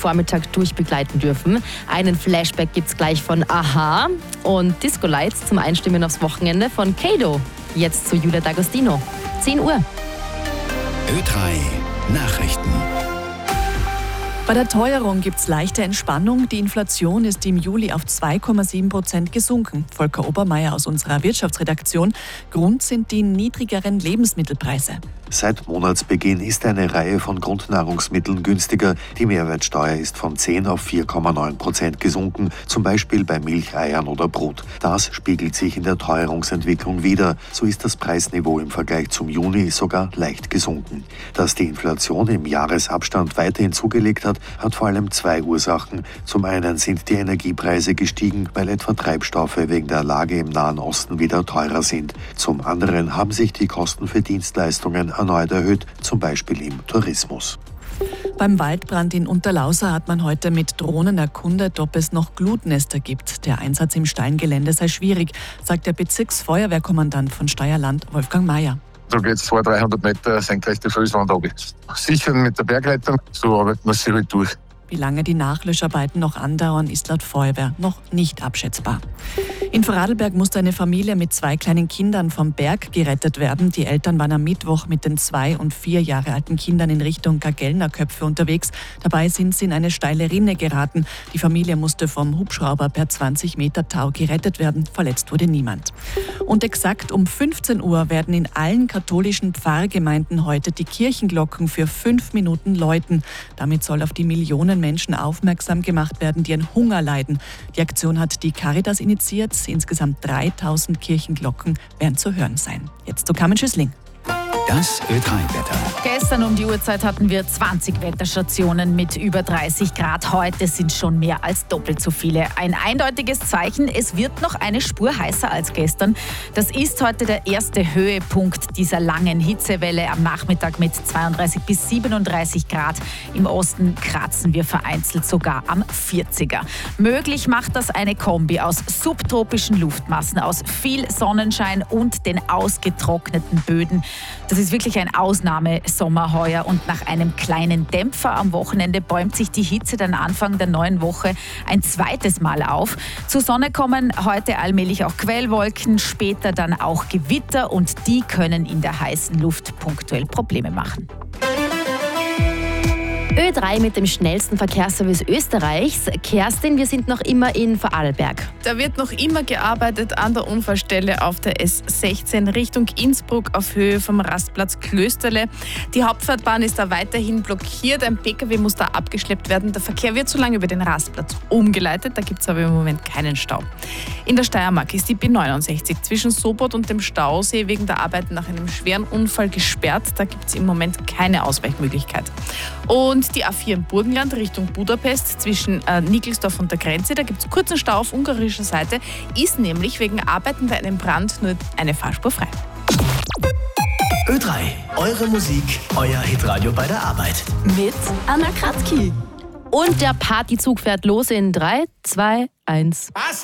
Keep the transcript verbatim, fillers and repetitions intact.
Vormittag durchbegleiten dürfen. Einen Flashback gibt es gleich von Aha und Disco Lights zum Einstimmen aufs Wochenende von Kato. Jetzt zu Julia D'Agostino. zehn Uhr. Ö drei Nachrichten. Bei der Teuerung gibt es leichte Entspannung. Die Inflation ist im Juli auf zwei Komma sieben Prozent gesunken. Volker Obermeier aus unserer Wirtschaftsredaktion. Grund sind die niedrigeren Lebensmittelpreise. Seit Monatsbeginn ist eine Reihe von Grundnahrungsmitteln günstiger. Die Mehrwertsteuer ist von zehn auf vier Komma neun Prozent gesunken, zum Beispiel bei Milch, Eiern oder Brot. Das spiegelt sich in der Teuerungsentwicklung wider. So ist das Preisniveau im Vergleich zum Juni sogar leicht gesunken. Dass die Inflation im Jahresabstand weiterhin zugelegt hat, hat vor allem zwei Ursachen. Zum einen sind die Energiepreise gestiegen, weil etwa Treibstoffe wegen der Lage im Nahen Osten wieder teurer sind. Zum anderen haben sich die Kosten für Dienstleistungen erneut erhöht, zum Beispiel im Tourismus. Beim Waldbrand in Unterlaußer hat man heute mit Drohnen erkundet, ob es noch Glutnester gibt. Der Einsatz im Steingelände sei schwierig, sagt der Bezirksfeuerwehrkommandant von Steyr-Land, Wolfgang Mayer. Da geht es zweihundert, dreihundert Meter senkrechte Felswand runter. Sichern mit der Bergleitung, so arbeiten wir sich halt durch. Wie lange die Nachlöscharbeiten noch andauern, ist laut Feuerwehr noch nicht abschätzbar. In Vorarlberg musste eine Familie mit zwei kleinen Kindern vom Berg gerettet werden. Die Eltern waren am Mittwoch mit den zwei und vier Jahre alten Kindern in Richtung Gagellnerköpfe unterwegs. Dabei sind sie in eine steile Rinne geraten. Die Familie musste vom Hubschrauber per zwanzig Meter Tau gerettet werden. Verletzt wurde niemand. Und exakt um fünfzehn Uhr werden in allen katholischen Pfarrgemeinden heute die Kirchenglocken für fünf Minuten läuten. Damit soll auf die Millionen Menschen aufmerksam gemacht werden, die an Hunger leiden. Die Aktion hat die Caritas initiiert. Insgesamt dreitausend Kirchenglocken werden zu hören sein. Jetzt zu Carmen Schüssling. Das Ö drei Wetter. Gestern um die Uhrzeit hatten wir zwanzig Wetterstationen mit über dreißig Grad. Heute sind schon mehr als doppelt so viele. Ein eindeutiges Zeichen, es wird noch eine Spur heißer als gestern. Das ist heute der erste Höhepunkt dieser langen Hitzewelle am Nachmittag mit zweiunddreißig bis siebenunddreißig Grad. Im Osten kratzen wir vereinzelt sogar am vierziger. Möglich macht das eine Kombi aus subtropischen Luftmassen, aus viel Sonnenschein und den ausgetrockneten Böden. Das ist wirklich ein Ausnahmesommer heuer und nach einem kleinen Dämpfer am Wochenende bäumt sich die Hitze dann Anfang der neuen Woche ein zweites Mal auf. Zur Sonne kommen heute allmählich auch Quellwolken, später dann auch Gewitter und die können in der heißen Luft punktuell Probleme machen. Ö drei mit dem schnellsten Verkehrsservice Österreichs. Kerstin, wir sind noch immer in Vorarlberg. Da wird noch immer gearbeitet an der Unfallstelle auf der S sechzehn Richtung Innsbruck auf Höhe vom Rastplatz Klösterle. Die Hauptfahrtbahn ist da weiterhin blockiert. Ein Pkw muss da abgeschleppt werden. Der Verkehr wird so lange über den Rastplatz umgeleitet. Da gibt es aber im Moment keinen Stau. In der Steiermark ist die B neunundsechzig zwischen Sobot und dem Stausee wegen der Arbeiten nach einem schweren Unfall gesperrt. Da gibt es im Moment keine Ausweichmöglichkeit. Und die A vier im Burgenland Richtung Budapest zwischen äh, Nickelsdorf und der Grenze, da gibt es kurzen Stau auf ungarischer Seite, ist nämlich wegen Arbeiten bei einem Brand nur eine Fahrspur frei. Ö drei, eure Musik, euer Hitradio bei der Arbeit. Mit Anna Kratzki. Und der Partyzug fährt los in drei, zwei, eins.